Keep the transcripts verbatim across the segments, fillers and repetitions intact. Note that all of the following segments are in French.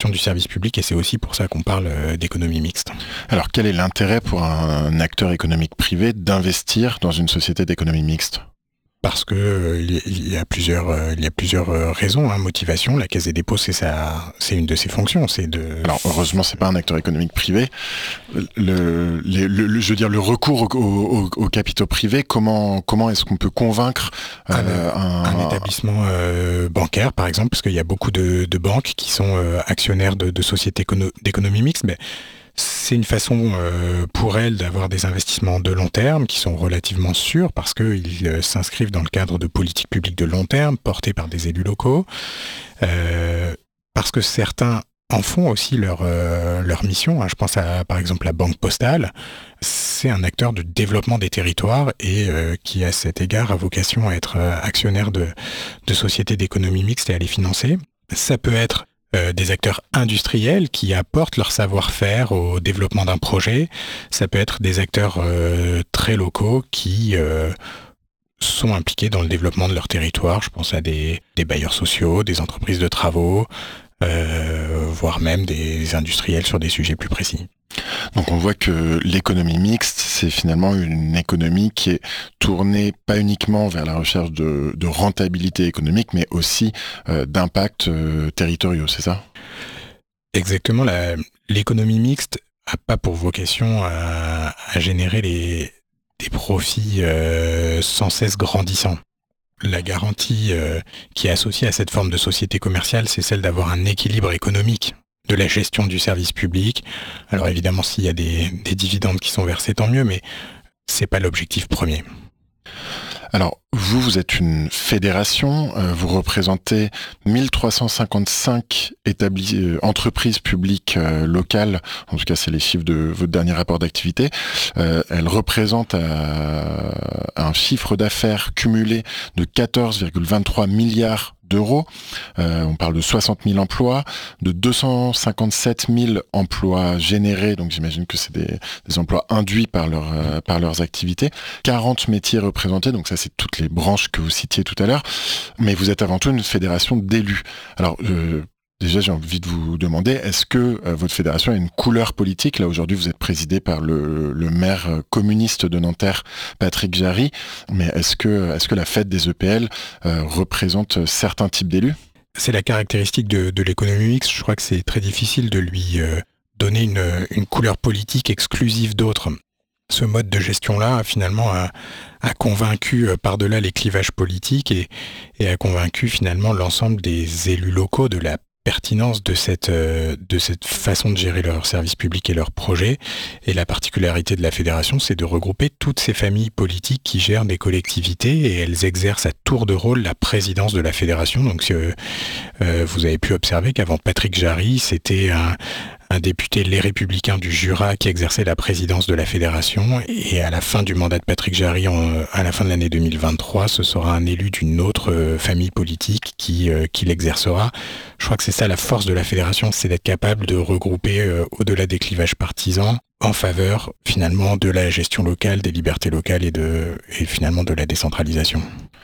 gestion du service public et c'est aussi pour ça qu'on parle d'économie mixte. Alors quel est l'intérêt pour un acteur économique privé d'investir dans une société d'économie mixte ? Parce que euh, il y a plusieurs, euh, il y a plusieurs euh, raisons, hein, motivation. La Caisse des dépôts, c'est ça, c'est une de ses fonctions, c'est de. Alors heureusement, c'est pas un acteur économique privé. Le, le, le, le je veux dire, le recours aux au, au capitaux privés, comment, comment est-ce qu'on peut convaincre euh, un, un, un établissement euh, bancaire, par exemple, parce qu'il y a beaucoup de, de banques qui sont euh, actionnaires de, de sociétés écono- d'économie mixte, mais c'est une façon euh, pour elles d'avoir des investissements de long terme qui sont relativement sûrs parce qu'ils euh, s'inscrivent dans le cadre de politiques publiques de long terme portées par des élus locaux, euh, parce que certains en font aussi leur, euh, leur mission. Hein. Je pense à, par exemple, la Banque Postale. C'est un acteur de développement des territoires et euh, qui, à cet égard, a vocation à être euh, actionnaire de, de sociétés d'économie mixte et à les financer. Ça peut être Euh, des acteurs industriels qui apportent leur savoir-faire au développement d'un projet. Ça peut être des acteurs euh, très locaux qui euh, sont impliqués dans le développement de leur territoire. Je pense à des, des bailleurs sociaux, des entreprises de travaux, euh, voire même des industriels sur des sujets plus précis. Donc on voit que l'économie mixte, c'est finalement une économie qui est tournée pas uniquement vers la recherche de, de rentabilité économique, mais aussi euh, d'impact euh, territoriaux, c'est ça ? Exactement. La, l'économie mixte n'a pas pour vocation à, à générer les, des profits euh, sans cesse grandissants. La garantie euh, qui est associée à cette forme de société commerciale, c'est celle d'avoir un équilibre économique de la gestion du service public. Alors évidemment, s'il y a des, des dividendes qui sont versés, tant mieux, mais c'est pas l'objectif premier. Alors, vous, vous êtes une fédération, euh, vous représentez mille trois cent cinquante-cinq établis, euh, entreprises publiques euh, locales, en tout cas c'est les chiffres de votre dernier rapport d'activité. Euh, elles représentent euh, un chiffre d'affaires cumulé de quatorze virgule vingt-trois milliards d'euros. Euh, on parle de soixante mille emplois, de deux cent cinquante-sept mille emplois générés, donc j'imagine que c'est des, des emplois induits par, leur, euh, par leurs activités, quarante métiers représentés, donc ça c'est toutes les branches que vous citiez tout à l'heure, mais vous êtes avant tout une fédération d'élus. Alors, euh, déjà, j'ai envie de vous demander, est-ce que euh, votre fédération a une couleur politique ? Là, aujourd'hui, vous êtes présidé par le, le maire communiste de Nanterre, Patrick Jarry. Mais est-ce que, est-ce que la fête des E P L euh, représente certains types d'élus ? C'est la caractéristique de, de l'économie mixte. Je crois que c'est très difficile de lui euh, donner une, une couleur politique exclusive d'autres. Ce mode de gestion-là, finalement, a, a convaincu euh, par-delà les clivages politiques et, et a convaincu finalement l'ensemble des élus locaux de la pertinence de cette, euh, de cette façon de gérer leurs services publics et leurs projets. Et la particularité de la fédération, c'est de regrouper toutes ces familles politiques qui gèrent des collectivités et elles exercent à tour de rôle la présidence de la fédération. Donc euh, euh, vous avez pu observer qu'avant Patrick Jarry, c'était un, un député Les Républicains du Jura qui exerçait la présidence de la fédération. Et à la fin du mandat de Patrick Jarry, en, à la fin de l'année deux mille vingt-trois, ce sera un élu d'une autre euh, famille politique qui, euh, qui l'exercera. Je crois que c'est ça la force de la fédération, c'est d'être capable de regrouper euh, au-delà des clivages partisans en faveur finalement de la gestion locale, des libertés locales et, de, et finalement de la décentralisation.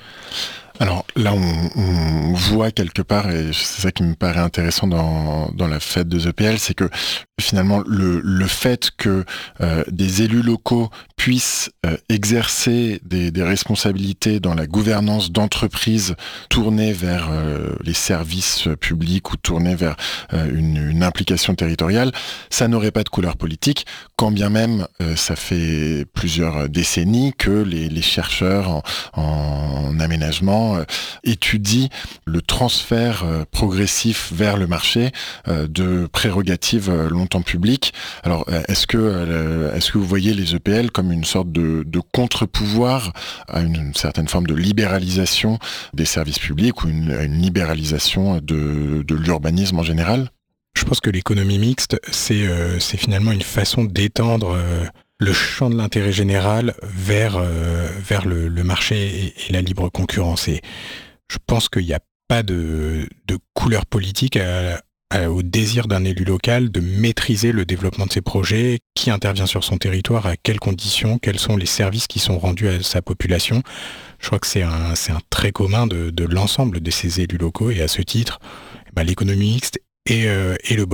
Alors là, on, on voit quelque part, et c'est ça qui me paraît intéressant dans, dans la fête des E P L, c'est que finalement le, le fait que euh, des élus locaux puissent euh, exercer des, des responsabilités dans la gouvernance d'entreprises tournées vers euh, les services publics ou tournées vers euh, une, une implication territoriale, ça n'aurait pas de couleur politique, quand bien même euh, ça fait plusieurs décennies que les, les chercheurs en, en aménagement euh, étudient le transfert euh, progressif vers le marché euh, de prérogatives euh, longtemps publiques. Alors, euh, est-ce que, euh, est-ce que vous voyez les E P L comme une sorte de, de contre-pouvoir à une, une certaine forme de libéralisation des services publics ou une, une libéralisation de, de l'urbanisme en général ? Je pense que l'économie mixte, c'est, euh, c'est finalement une façon d'étendre euh, le champ de l'intérêt général vers, euh, vers le, le marché et, et la libre concurrence. Et je pense qu'il n'y a pas de, de couleur politique à, à, au désir d'un élu local de maîtriser le développement de ses projets, qui intervient sur son territoire, à quelles conditions, quels sont les services qui sont rendus à sa population. Je crois que c'est un, c'est un trait commun de, de l'ensemble de ces élus locaux et à ce titre, bah, l'économie mixte et, euh, et le